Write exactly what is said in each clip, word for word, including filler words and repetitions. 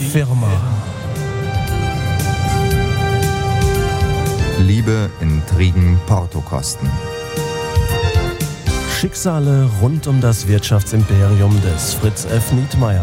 Firma. Liebe, Intrigen, Portokosten. Schicksale rund um das Wirtschaftsimperium des Fritz F. Nietmeyer.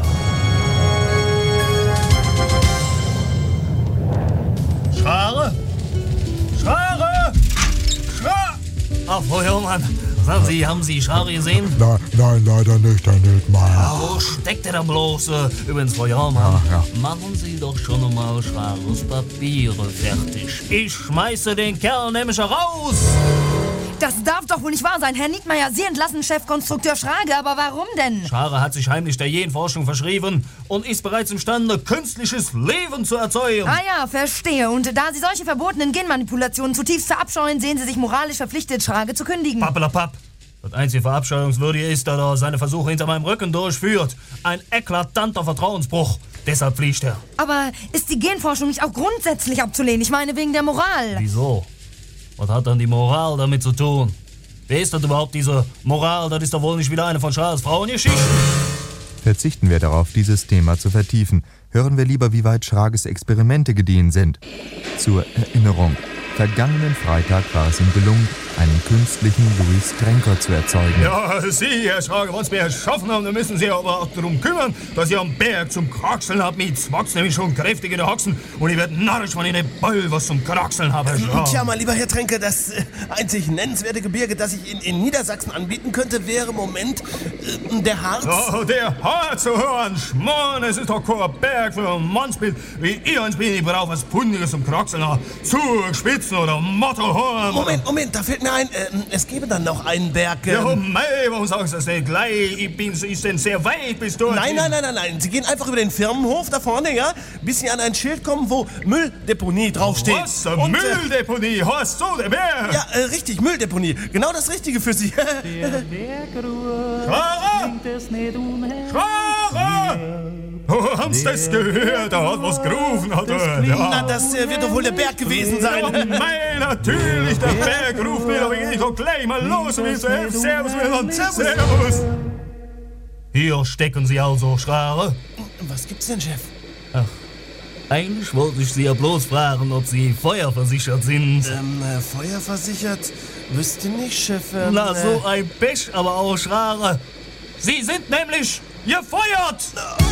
Schrare! Schrare! Schrare! Ach, Frau Hörmann, sagen Sie, haben Sie Schrare gesehen? Nein, nein, leider nicht, Herr Nietmeyer. Wo steckt er da bloß? Äh, übrigens, Frau Hörmann, Ja, ja. machen Sie doch schon einmal Schrares Papiere fertig. Ich schmeiße den Kerl nämlich heraus! Das darf doch wohl nicht wahr sein, Herr Nietmeyer. Sie entlassen Chefkonstrukteur Schrage, aber warum denn? Schrare hat sich heimlich der Genforschung verschrieben und ist bereits imstande, künstliches Leben zu erzeugen. Ah ja, verstehe. Und da Sie solche verbotenen Genmanipulationen zutiefst verabscheuen, sehen Sie sich moralisch verpflichtet, Schrage zu kündigen. Pappelapapp. Das einzige Verabscheuungswürdige ist, dass er seine Versuche hinter meinem Rücken durchführt. Ein eklatanter Vertrauensbruch. Deshalb fliegt er. Aber ist die Genforschung nicht auch grundsätzlich abzulehnen? Ich meine, wegen der Moral. Wieso? Was hat dann die Moral damit zu tun? Wer ist das überhaupt, diese Moral? Das ist doch wohl nicht wieder eine von Schrares Frauengeschichten. Verzichten wir darauf, dieses Thema zu vertiefen. Hören wir lieber, wie weit Schrages Experimente gediehen sind. Zur Erinnerung. Vergangenen Freitag war es ihm gelungen, einen künstlichen Louis Trenker zu erzeugen. Ja, Sie, Herr Schrage, wenn Sie mir erschaffen haben, dann müssen Sie aber auch darum kümmern, dass ihr am Berg zum Kraxeln habt. Mir zwackt's nämlich schon kräftig in der Haxen und ich werd narrisch, wenn ich ne Ball was zum Kraxeln habe, Herr Schrage. Tja, mein lieber Herr Tränke, das äh, einzig nennenswerte Gebirge, das ich in, in Niedersachsen anbieten könnte, wäre im Moment äh, der Harz. Oh, der Harz zu hören, Schmarrn, es ist doch kein Berg für ein Mannsbild, wie ihr eins bin. Ich brauche was Pundiges zum Kraxeln, Zugspitzen oder Mottohorn. Moment, Moment, da fällt mir ein, äh, es gäbe dann noch einen Berg. Ja, Ähm, oh mei, warum sagst du das nicht gleich? Ich bin, ist denn sehr weit bis dort. Nein, nein, nein, nein, nein. Sie gehen einfach über den Firmenhof da vorne, ja, bis Sie an ein Schild kommen, wo Mülldeponie draufsteht. Was? Eine Und, äh, Mülldeponie? Hast du der Bär? Ja, äh, richtig, Mülldeponie. Genau das Richtige für Sie. Schrare! Schrare! Oh, haben's das gehört? Da hat was gerufen, hat er. Na, Ja. das äh, wird doch wohl der Berg gewesen Oh sein. mei, natürlich, der Berg ruft mir, aber ich geh doch gleich mal los und will zu helfen. Servus, Männern, servus. Hier stecken Sie also, Schrare. Was gibt's denn, Chef? Eigentlich wollte ich Sie ja bloß fragen, ob Sie feuerversichert sind. Ähm, äh, feuerversichert? Wüsste nicht, Chef. Ähm, Na, so äh, ein Pech, aber auch Schrare. Sie sind nämlich gefeuert!